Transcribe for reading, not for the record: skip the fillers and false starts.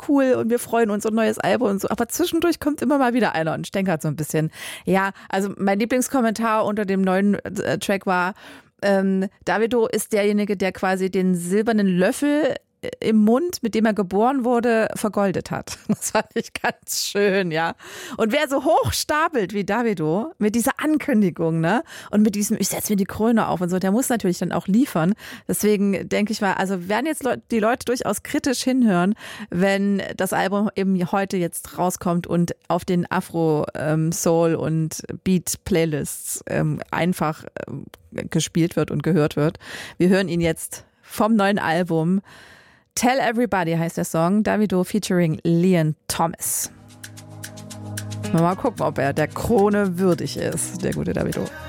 cool und wir freuen uns und neues Album und so. Aber zwischendurch kommt immer mal wieder einer und stänkert so ein bisschen. Ja, also mein Lieblingskommentar unter dem neuen Track war, Davido ist derjenige, der quasi den silbernen Löffel im Mund, mit dem er geboren wurde, vergoldet hat. Das fand ich ganz schön, ja. Und wer so hoch stapelt wie Davido mit dieser Ankündigung, ne? Und mit diesem, ich setze mir die Krone auf und so, der muss natürlich dann auch liefern. Deswegen denke ich mal, also werden jetzt die Leute durchaus kritisch hinhören, wenn das Album eben heute jetzt rauskommt und auf den Afro, Soul und Beat Playlists einfach gespielt wird und gehört wird. Wir hören ihn jetzt vom neuen Album. Tell Everybody heißt der Song, Davido featuring Leon Thomas. Mal gucken, ob er der Krone würdig ist, der gute Davido.